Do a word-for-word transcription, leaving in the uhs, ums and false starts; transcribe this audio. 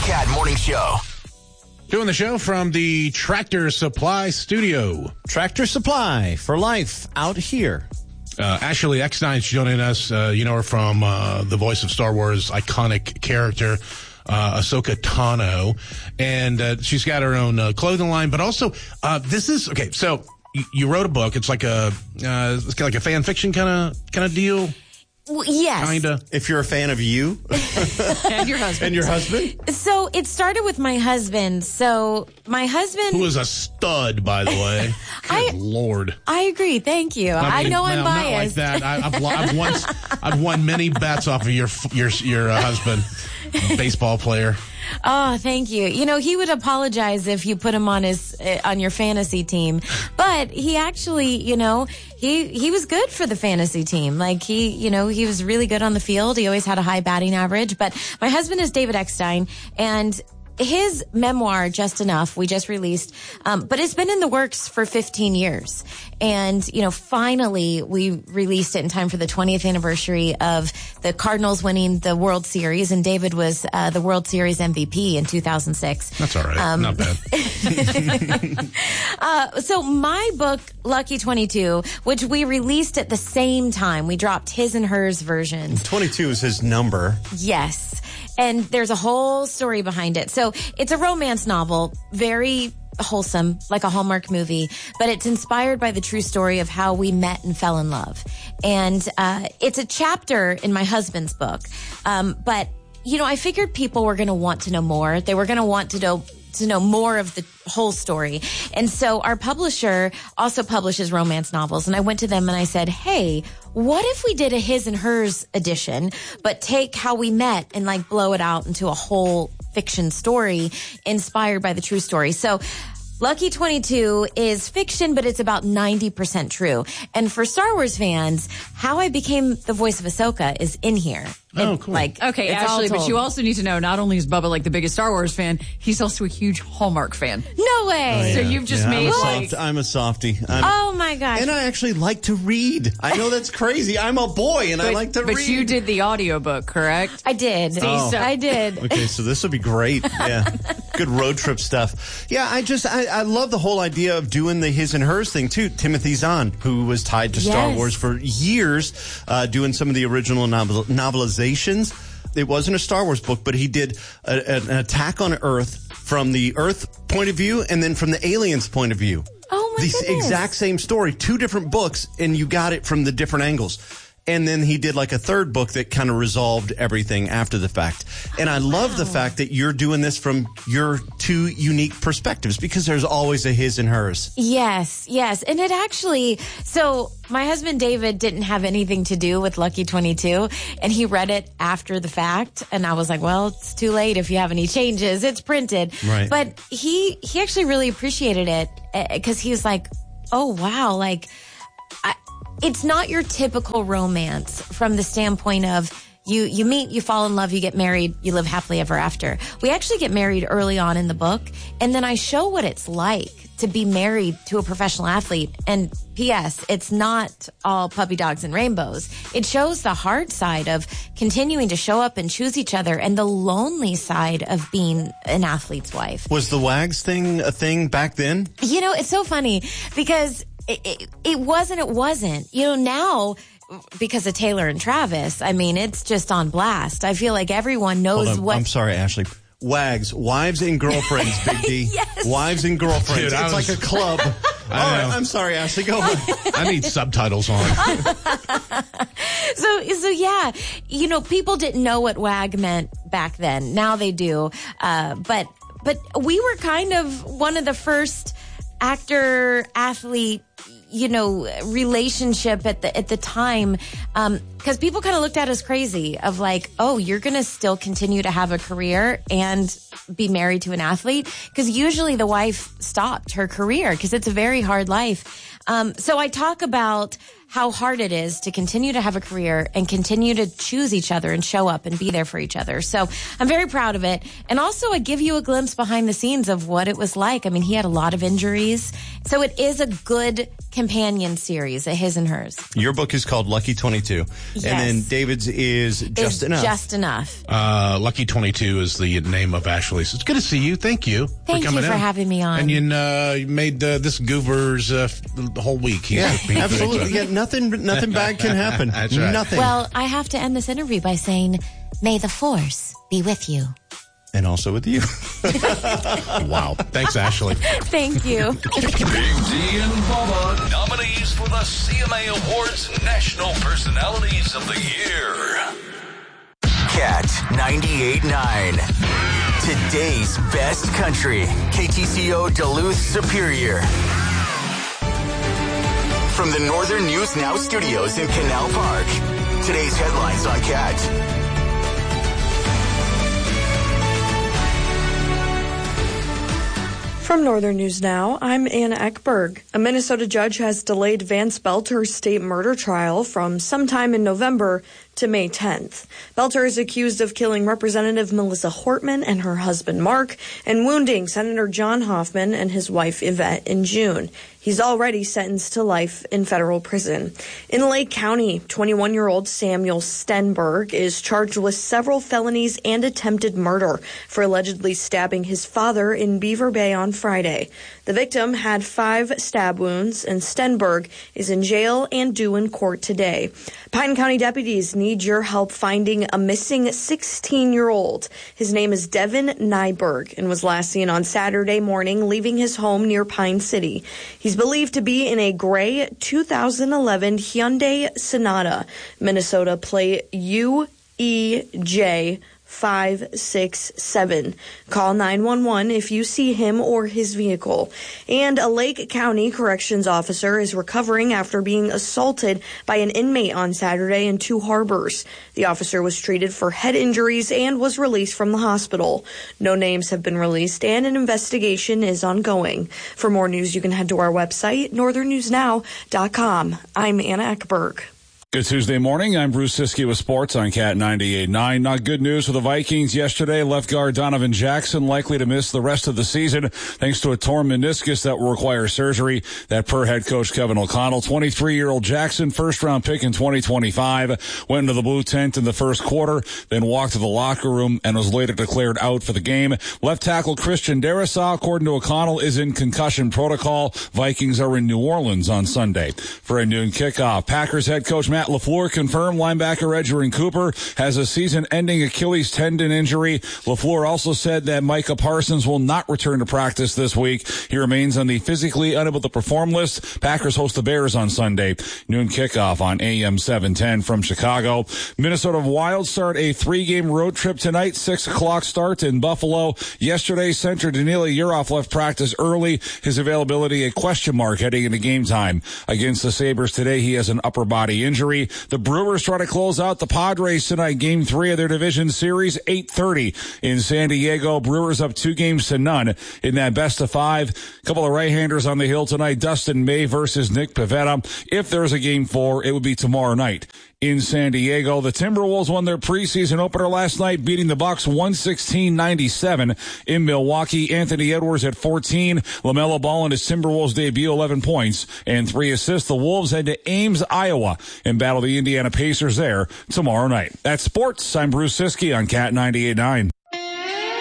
Cat Morning Show. Doing the show from the Tractor Supply studio. Tractor Supply for life out here. Uh, Ashley Eckstein's joining us. Uh, you know her from uh, the voice of Star Wars iconic character, uh, Ahsoka Tano. And uh, she's got her own uh, clothing line. But also, uh, this is, okay, so you, you wrote a book. It's like a, uh, it's like a fan fiction kind of kind of deal. Well, yes. Kinda. If you're a fan of you. And your husband. And your husband. So it started with my husband. So my husband. Who is a stud, by the way. I, Good Lord. I agree. Thank you. I, I mean, know I'm no, biased. Not like that. I, I've, I've, won, I've won many bets off of your your your uh, husband, baseball player. Oh, thank you. You know, he would apologize if you put him on his uh, on your fantasy team, but he actually, you know, he he was good for the fantasy team. Like he, you know, he was really good on the field. He always had a high batting average. But my husband is David Eckstein, and his memoir, Just Enough, we just released, um, but it's been in the works for fifteen years. And, you know, finally we released it in time for the twentieth anniversary of the Cardinals winning the World Series. And David was uh, the World Series M V P in two thousand six. That's all right. Um, Not bad. uh, so my book, Lucky twenty-two, which we released at the same time, we dropped his and hers versions. twenty-two is his number. Yes. And there's a whole story behind it. So it's a romance novel, very wholesome, like a Hallmark movie, but it's inspired by the true story of how we met and fell in love. And uh, it's a chapter in my husband's book. Um, but, you know, I figured people were going to want to know more. They were going to want to know to know more of the whole story. And so our publisher also publishes romance novels. And I went to them and I said, hey, what if we did a his and hers edition, but take how we met and like blow it out into a whole fiction story inspired by the true story. So Lucky twenty-two is fiction, but it's about ninety percent true. And for Star Wars fans, how I became the voice of Ahsoka is in here. Oh, It, cool. Like, Okay, it's all Ashley, but told. you also need to know, not only is Bubba like the biggest Star Wars fan, he's also a huge Hallmark fan. No way. So you've just Yeah, made I'm a, like... soft, I'm a softie. I'm, Oh my gosh. and I actually like to read. I know that's crazy. I'm a boy and I But, like to but read. you did the audiobook, correct? I did. Oh. so- I did. Okay, so this would be great. Yeah. Good road trip stuff. Yeah, I just, I, I love the whole idea of doing the his and hers thing, too. Timothy Zahn, who was tied to Star Yes. Wars for years, uh, doing some of the original novel- novelizations. It wasn't a Star Wars book, but he did a, a, an attack on Earth from the Earth point of view and then from the aliens' point of view. Oh my the goodness. exact same story, two different books, and you got it from the different angles. And then he did like a third book that kind of resolved everything after the fact. And I love the fact that you're doing this from your two unique perspectives because there's always a his and hers. Yes, yes. And it actually, so my husband David didn't have anything to do with Lucky twenty-two, and he read it after the fact. And I was like, well, it's too late if you have any changes. It's printed. Right. But he, he actually really appreciated it because he was like, oh, wow, like, I, it's not your typical romance from the standpoint of you, you meet, you fall in love, you get married, you live happily ever after. We actually get married early on in the book, and then I show what it's like to be married to a professional athlete. And P S, it's not all puppy dogs and rainbows. It shows the hard side of continuing to show up and choose each other and the lonely side of being an athlete's wife. Was the WAGs thing a thing back then? You know, it's so funny because it, it, it wasn't, it wasn't. You know, now, because of Taylor and Travis, I mean, it's just on blast. I feel like everyone knows Hold on, what... I'm sorry, Ashley. WAGs, wives and girlfriends, Big D. Yes. Wives and girlfriends. Dude, I it's was- like a club. All right, I'm sorry, Ashley. Go on. I need subtitles on. So, so yeah, you know, people didn't know what WAG meant back then. Now they do. Uh, but, but we were kind of one of the first actor athlete, you know, relationship at the, at the time. Um, cause people kind of looked at us crazy of like, oh, you're going to still continue to have a career and be married to an athlete. Cause usually the wife stopped her career cause it's a very hard life. Um, so I talk about how hard it is to continue to have a career and continue to choose each other and show up and be there for each other. So I'm very proud of it. And also I give you a glimpse behind the scenes of what it was like. I mean, he had a lot of injuries. So it is a good companion series, a his and hers. Your book is called Lucky twenty-two. Yes. And then David's is Just Is Enough. Just Enough. Uh, Lucky twenty-two is the name of Ashley. So it's good to see you. Thank you Thank for coming you for in. having me on. And you, uh, you made uh, this Goober's uh, the whole week. He's Yeah, been- absolutely. Yeah, nothing, nothing bad can happen. That's right. Nothing. Well, I have to end this interview by saying, may the force be with you. And also with you. Wow. Thanks, Ashley. Thank you. Big D and Bubba, nominees for the C M A Awards National Personalities of the Year. Cat ninety-eight point nine. Today's best country. K T C O Duluth Superior. From the Northern News Now studios in Canal Park. Today's headlines on Cat. From Northern News Now, I'm Anna Ekberg. A Minnesota judge has delayed Vance Belter's state murder trial from sometime in November to May tenth. Belter is accused of killing Representative Melissa Hortman and her husband Mark and wounding Senator John Hoffman and his wife Yvette in June. He's already sentenced to life in federal prison. In Lake County, twenty-one-year-old Samuel Stenberg is charged with several felonies and attempted murder for allegedly stabbing his father in Beaver Bay on Friday. The victim had five stab wounds, and Stenberg is in jail and due in court today. Pine County deputies need your help finding a missing sixteen-year-old. His name is Devin Nyberg and was last seen on Saturday morning leaving his home near Pine City. He's believed to be in a gray two thousand eleven Hyundai Sonata. Minnesota plate U E J five six seven. Call nine one one if you see him or his vehicle. And a Lake County corrections officer is recovering after being assaulted by an inmate on Saturday in Two Harbors. The officer was treated for head injuries and was released from the hospital. No names have been released and an investigation is ongoing. For more news, you can head to our website, northern news now dot com. I'm Anna Ekberg. Good Tuesday morning. I'm Bruce Siskey with sports on Cat ninety-eight point nine. Not good news for the Vikings yesterday. Left guard Donovan Jackson likely to miss the rest of the season thanks to a torn meniscus that will require surgery. That per head coach Kevin O'Connell. twenty-three-year-old Jackson, first-round pick in twenty twenty-five, went into the blue tent in the first quarter, then walked to the locker room and was later declared out for the game. Left tackle Christian Darrisaw, according to O'Connell, is in concussion protocol. Vikings are in New Orleans on Sunday for a noon kickoff. Packers head coach Matt LaFleur confirmed linebacker Edgerrin Cooper has a season-ending Achilles tendon injury. LaFleur also said that Micah Parsons will not return to practice this week. He remains on the physically unable to perform list. Packers host the Bears on Sunday. Noon kickoff on A M seven ten from Chicago. Minnesota Wild start a three-game road trip tonight. Six o'clock start in Buffalo. Yesterday, center Danila Yurov left practice early. His availability a question mark heading into game time. Against the Sabres today, he has an upper body injury. The Brewers try to close out the Padres tonight, game three of their division series, eight thirty in San Diego. Brewers up two games to none in that best of five. A couple of right-handers on the hill tonight, Dustin May versus Nick Pivetta. If there's a game four, it would be tomorrow night in San Diego. The Timberwolves won their preseason opener last night, beating the Bucks one sixteen ninety-seven in Milwaukee. Anthony Edwards at fourteen. LaMelo Ball in his Timberwolves debut, eleven points and three assists. The Wolves head to Ames, Iowa, and battle the Indiana Pacers there tomorrow night. That's sports. I'm Bruce Siskey on Cat ninety-eight point nine.